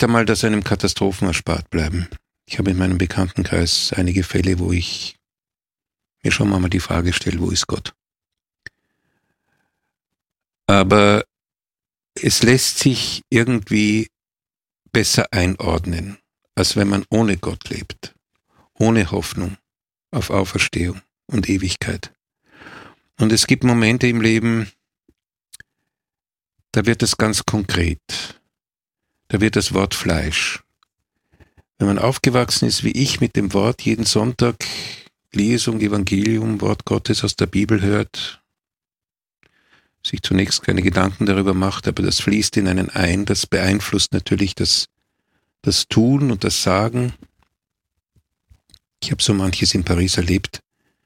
nicht einmal, dass einem Katastrophen erspart bleiben. Ich habe in meinem Bekanntenkreis einige Fälle, wo ich mir schon mal die Frage stelle, wo ist Gott? Aber es lässt sich irgendwie besser einordnen, als wenn man ohne Gott lebt, ohne Hoffnung auf Auferstehung und Ewigkeit. Und es gibt Momente im Leben, da wird es ganz konkret. Da wird das Wort Fleisch. Wenn man aufgewachsen ist wie ich mit dem Wort, jeden Sonntag Lesung, Evangelium, Wort Gottes aus der Bibel hört, sich zunächst keine Gedanken darüber macht, aber das fließt in einen ein, das beeinflusst natürlich das Tun und das Sagen. Ich habe so manches in Paris erlebt,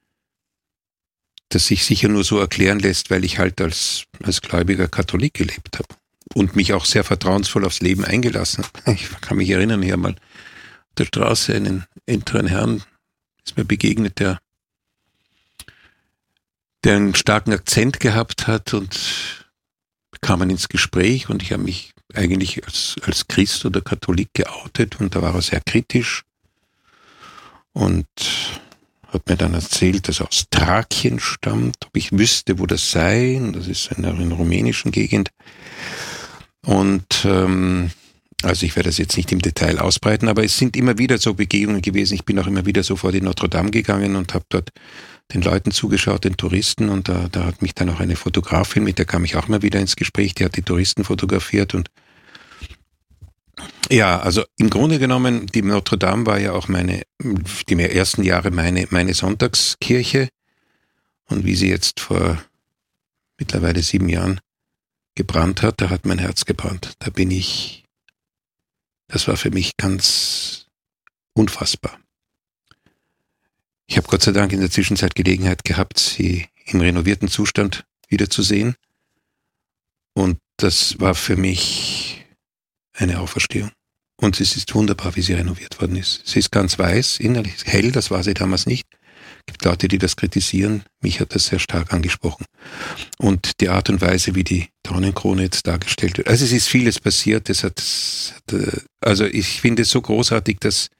das sich sicher nur so erklären lässt, weil ich halt als gläubiger Katholik gelebt habe und mich auch sehr vertrauensvoll aufs Leben eingelassen habe. Ich kann mich erinnern, ich habe mal auf der Straße einen älteren Herrn, ist mir begegnet, der einen starken Akzent gehabt hat, und kamen ins Gespräch und ich habe mich eigentlich als Christ oder Katholik geoutet, und da war er sehr kritisch und hat mir dann erzählt, dass er aus Thrakien stammt, ob ich wüsste, wo das sei, und das ist in der rumänischen Gegend. Und also ich werde das jetzt nicht im Detail ausbreiten, aber es sind immer wieder so Begegnungen gewesen. Ich bin auch immer wieder so vor die Notre Dame gegangen und habe dort den Leuten zugeschaut, den Touristen, und da hat mich dann auch eine Fotografin, mit der kam ich auch mal wieder ins Gespräch, die hat die Touristen fotografiert. Und ja, also im Grunde genommen, die Notre Dame war ja auch die ersten Jahre meine Sonntagskirche, und wie sie jetzt vor mittlerweile 7 Jahren gebrannt hat, da hat mein Herz gebrannt. Das war für mich ganz unfassbar. Ich habe Gott sei Dank in der Zwischenzeit Gelegenheit gehabt, sie im renovierten Zustand wiederzusehen. Und das war für mich eine Auferstehung. Und es ist wunderbar, wie sie renoviert worden ist. Sie ist ganz weiß, innerlich hell, das war sie damals nicht. Es gibt Leute, die das kritisieren. Mich hat das sehr stark angesprochen. Und die Art und Weise, wie die Dornenkrone jetzt dargestellt wird. Also es ist vieles passiert. Also ich finde es so großartig, dass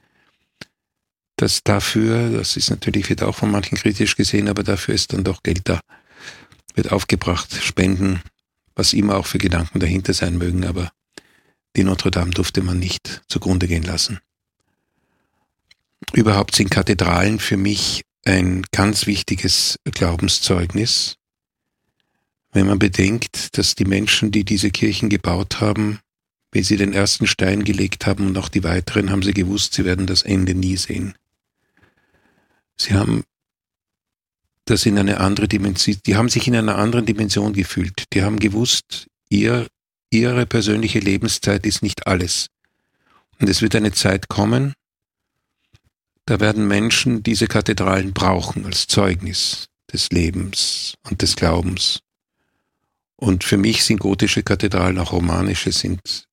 dafür, das ist natürlich, wird auch von manchen kritisch gesehen, aber dafür ist dann doch Geld da, wird aufgebracht, Spenden, was immer auch für Gedanken dahinter sein mögen, aber die Notre Dame durfte man nicht zugrunde gehen lassen. Überhaupt sind Kathedralen für mich ein ganz wichtiges Glaubenszeugnis, wenn man bedenkt, dass die Menschen, die diese Kirchen gebaut haben, wenn sie den ersten Stein gelegt haben und auch die weiteren, haben sie gewusst, sie werden das Ende nie sehen. Sie haben das in eine andere Dimension, die haben sich in einer anderen Dimension gefühlt. Die haben gewusst, ihre persönliche Lebenszeit ist nicht alles. Und es wird eine Zeit kommen, da werden Menschen diese Kathedralen brauchen als Zeugnis des Lebens und des Glaubens. Und für mich sind gotische Kathedralen, auch romanische, sind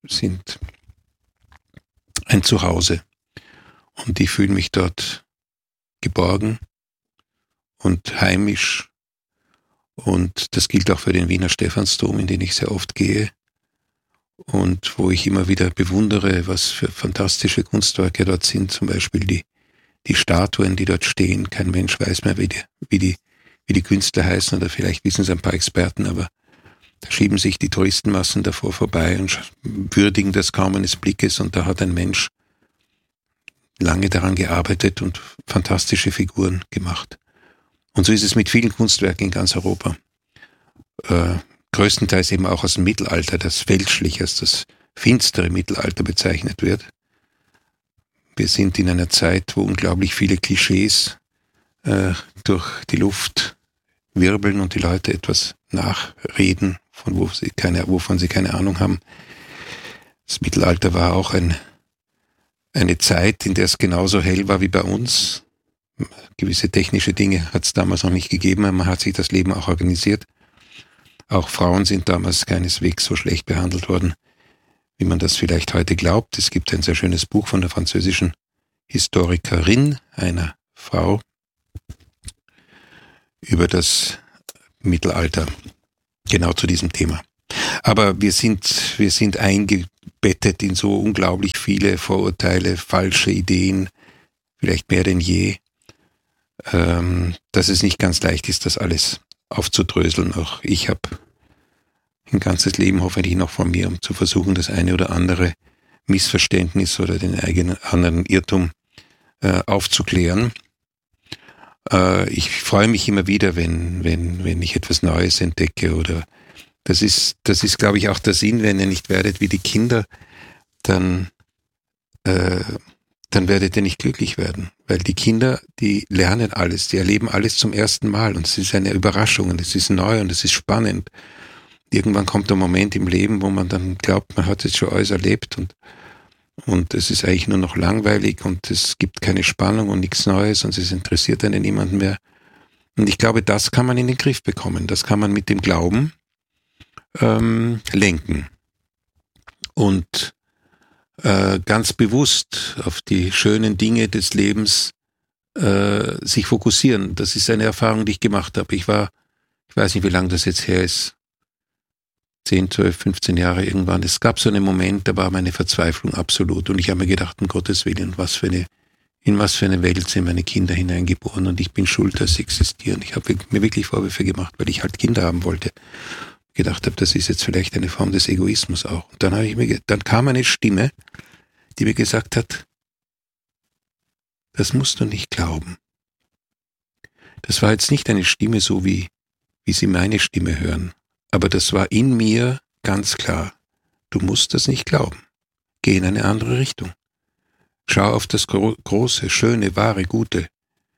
ein Zuhause. Und ich fühle mich dort geborgen und heimisch. Und das gilt auch für den Wiener Stephansdom, in den ich sehr oft gehe. Und wo ich immer wieder bewundere, was für fantastische Kunstwerke dort sind. Zum Beispiel die Statuen, die dort stehen. Kein Mensch weiß mehr, wie die Künstler heißen, oder vielleicht wissen es ein paar Experten, aber da schieben sich die Touristenmassen davor vorbei und würdigen das kaum eines Blickes, und da hat ein Mensch lange daran gearbeitet und fantastische Figuren gemacht. Und so ist es mit vielen Kunstwerken in ganz Europa. Größtenteils eben auch aus dem Mittelalter, das fälschlich als das finstere Mittelalter bezeichnet wird. Wir sind in einer Zeit, wo unglaublich viele Klischees durch die Luft wirbeln und die Leute etwas nachreden, wovon sie keine Ahnung haben. Das Mittelalter war auch eine Zeit, in der es genauso hell war wie bei uns. Gewisse technische Dinge hat es damals noch nicht gegeben, aber man hat sich das Leben auch organisiert. Auch Frauen sind damals keineswegs so schlecht behandelt worden, wie man das vielleicht heute glaubt. Es gibt ein sehr schönes Buch von der französischen Historikerin, einer Frau, über das Mittelalter, genau zu diesem Thema. Aber wir sind bettet in so unglaublich viele Vorurteile, falsche Ideen, vielleicht mehr denn je, dass es nicht ganz leicht ist, das alles aufzudröseln. Auch ich habe ein ganzes Leben hoffentlich noch vor mir, um zu versuchen, das eine oder andere Missverständnis oder den eigenen anderen Irrtum aufzuklären. Ich freue mich immer wieder, wenn ich etwas Neues entdecke, oder das ist, glaube ich, auch der Sinn, wenn ihr nicht werdet wie die Kinder, dann werdet ihr nicht glücklich werden. Weil die Kinder, die lernen alles, die erleben alles zum ersten Mal, und es ist eine Überraschung und es ist neu und es ist spannend. Irgendwann kommt der Moment im Leben, wo man dann glaubt, man hat jetzt schon alles erlebt und es ist eigentlich nur noch langweilig und es gibt keine Spannung und nichts Neues und es interessiert einen niemanden mehr. Und ich glaube, das kann man in den Griff bekommen. Das kann man mit dem Glauben lenken. Und ganz bewusst auf die schönen Dinge des Lebens sich fokussieren. Das ist eine Erfahrung, die ich gemacht habe. Ich weiß nicht, wie lange das jetzt her ist, 10, 12, 15 Jahre irgendwann. Es gab so einen Moment, da war meine Verzweiflung absolut. Und ich habe mir gedacht, um Gottes Willen, in was für eine Welt sind meine Kinder hineingeboren und ich bin schuld, dass sie existieren. Ich habe mir wirklich Vorwürfe gemacht, weil ich halt Kinder haben wollte. Gedacht habe, das ist jetzt vielleicht eine Form des Egoismus auch. Und dann kam eine Stimme, die mir gesagt hat, das musst du nicht glauben. Das war jetzt nicht eine Stimme so, wie Sie meine Stimme hören. Aber das war in mir ganz klar. Du musst das nicht glauben. Geh in eine andere Richtung. Schau auf das Große, Schöne, Wahre, Gute.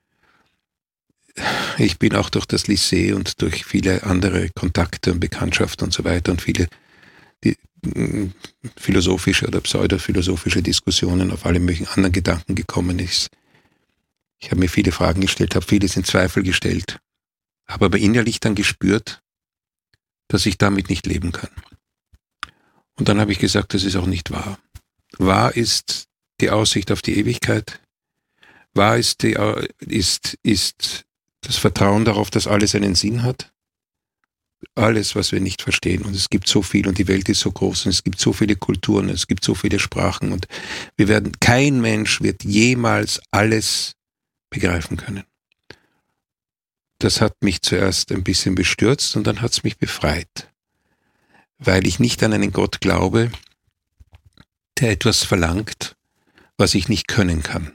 Ich bin auch durch das Lycée und durch viele andere Kontakte und Bekanntschaften und so weiter und viele philosophische oder pseudophilosophische Diskussionen auf alle möglichen anderen Gedanken gekommen ist. Ich habe mir viele Fragen gestellt, habe vieles in Zweifel gestellt, habe aber innerlich dann gespürt, dass ich damit nicht leben kann. Und dann habe ich gesagt, das ist auch nicht wahr. Wahr ist die Aussicht auf die Ewigkeit. Wahr ist das Vertrauen darauf, dass alles einen Sinn hat. Alles, was wir nicht verstehen. Und es gibt so viel und die Welt ist so groß und es gibt so viele Kulturen, es gibt so viele Sprachen und kein Mensch wird jemals alles begreifen können. Das hat mich zuerst ein bisschen bestürzt und dann hat es mich befreit. Weil ich nicht an einen Gott glaube, der etwas verlangt, was ich nicht können kann.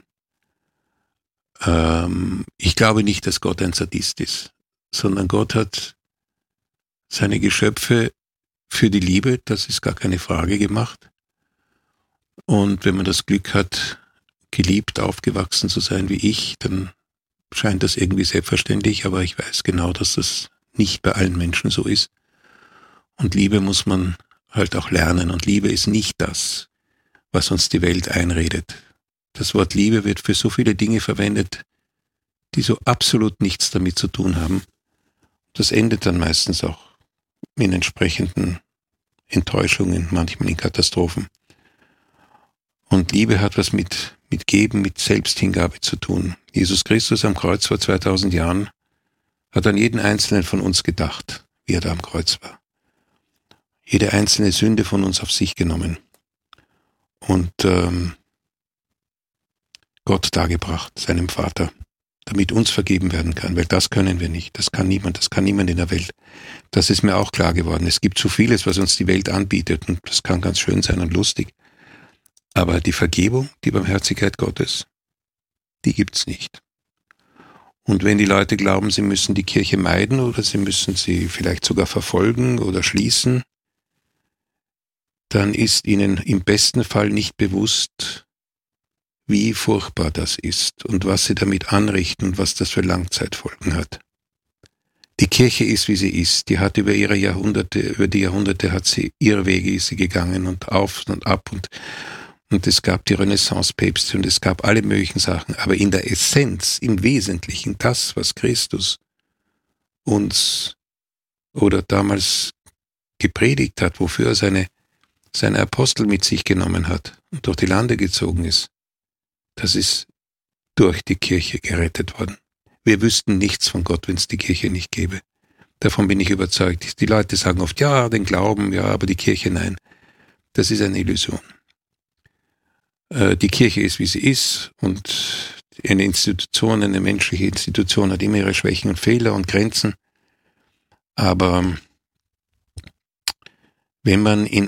Ich glaube nicht, dass Gott ein Sadist ist, sondern Gott hat seine Geschöpfe für die Liebe, das ist gar keine Frage, gemacht. Und wenn man das Glück hat, geliebt, aufgewachsen zu sein wie ich, dann scheint das irgendwie selbstverständlich, aber ich weiß genau, dass das nicht bei allen Menschen so ist. Und Liebe muss man halt auch lernen. Und Liebe ist nicht das, was uns die Welt einredet. Das Wort Liebe wird für so viele Dinge verwendet, die so absolut nichts damit zu tun haben. Das endet dann meistens auch in entsprechenden Enttäuschungen, manchmal in Katastrophen. Und Liebe hat was mit Geben, mit Selbsthingabe zu tun. Jesus Christus am Kreuz vor 2000 Jahren hat an jeden Einzelnen von uns gedacht, wie er da am Kreuz war. Jede einzelne Sünde von uns auf sich genommen und Gott dargebracht, seinem Vater, damit uns vergeben werden kann, weil das können wir nicht, das kann niemand in der Welt. Das ist mir auch klar geworden. Es gibt so vieles, was uns die Welt anbietet und das kann ganz schön sein und lustig. Aber die Vergebung, die Barmherzigkeit Gottes, die gibt's nicht. Und wenn die Leute glauben, sie müssen die Kirche meiden oder sie müssen sie vielleicht sogar verfolgen oder schließen, dann ist ihnen im besten Fall nicht bewusst, wie furchtbar das ist und was sie damit anrichten und was das für Langzeitfolgen hat. Die Kirche ist, wie sie ist. Die hat über die Jahrhunderte hat sie ihre Wege ist sie gegangen und auf und ab und es gab die Renaissance-Päpste und es gab alle möglichen Sachen. Aber in der Essenz, im Wesentlichen, das, was Christus uns oder damals gepredigt hat, wofür er seine Apostel mit sich genommen hat und durch die Lande gezogen ist, das ist durch die Kirche gerettet worden. Wir wüssten nichts von Gott, wenn es die Kirche nicht gäbe. Davon bin ich überzeugt. Die Leute sagen oft, ja, den Glauben, ja, aber die Kirche, nein. das ist eine Illusion. Die Kirche ist, wie sie ist, und eine Institution, eine menschliche Institution hat immer ihre Schwächen und Fehler und Grenzen. Aber wenn man in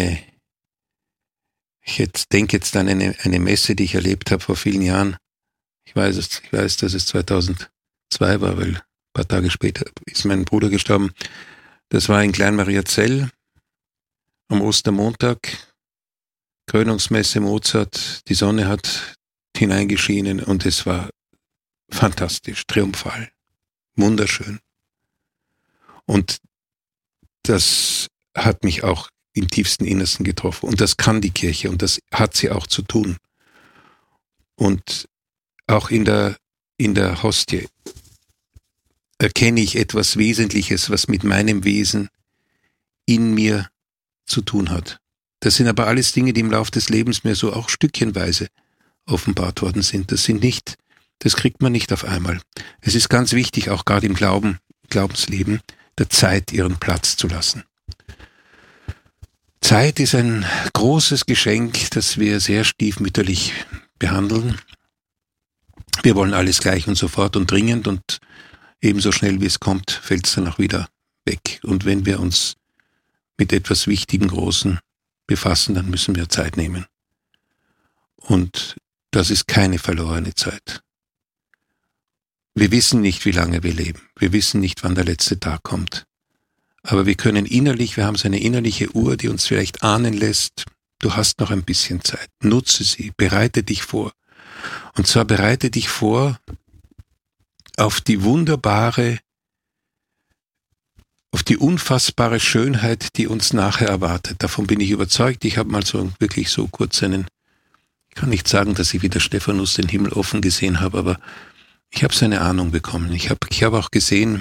denke jetzt an eine Messe, die ich erlebt habe vor vielen Jahren. Ich weiß, dass es 2002 war, weil ein paar Tage später ist mein Bruder gestorben. Das war in Kleinmariazell am Ostermontag. Krönungsmesse Mozart. Die Sonne hat hineingeschienen und es war fantastisch, triumphal, wunderschön. Und das hat mich auch im tiefsten Innersten getroffen. Und das kann die Kirche und das hat sie auch zu tun. Und auch in der Hostie erkenne ich etwas Wesentliches, was mit meinem Wesen in mir zu tun hat. Das sind aber alles Dinge, die im Laufe des Lebens mir so auch stückchenweise offenbart worden sind. Das kriegt man nicht auf einmal. Es ist ganz wichtig, auch gerade im Glaubensleben, der Zeit ihren Platz zu lassen. Zeit ist ein großes Geschenk, das wir sehr stiefmütterlich behandeln. Wir wollen alles gleich und sofort und dringend, und ebenso schnell wie es kommt, fällt es dann auch wieder weg. Und wenn wir uns mit etwas Wichtigem, Großen befassen, dann müssen wir Zeit nehmen. Und das ist keine verlorene Zeit. Wir wissen nicht, wie lange wir leben. Wir wissen nicht, wann der letzte Tag kommt. Aber wir können wir haben so eine innerliche Uhr, die uns vielleicht ahnen lässt, du hast noch ein bisschen Zeit. Nutze sie, bereite dich vor. Und zwar bereite dich vor auf die unfassbare Schönheit, die uns nachher erwartet. Davon bin ich überzeugt. Ich habe mal wirklich so kurz ich kann nicht sagen, dass ich wie der Stephanus den Himmel offen gesehen habe, aber ich habe so eine Ahnung bekommen. Ich habe auch gesehen,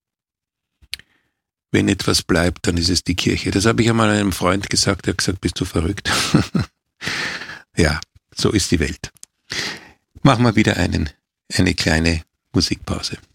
wenn etwas bleibt, dann ist es die Kirche. Das habe ich einmal einem Freund gesagt, der hat gesagt, bist du verrückt? Ja, so ist die Welt. Machen wir wieder eine kleine Musikpause.